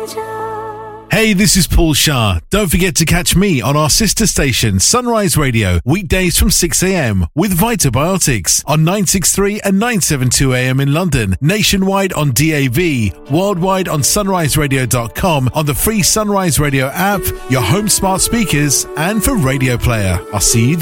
Hey, this is Paul Shah. Don't forget to catch me on our sister station, Sunrise Radio, weekdays from 6 a.m. with Vitabiotics on 963 and 972 a.m. in London, nationwide on DAB, worldwide on sunriseradio.com, on the free Sunrise Radio app, your home smart speakers, and for Radio Player. I'll see you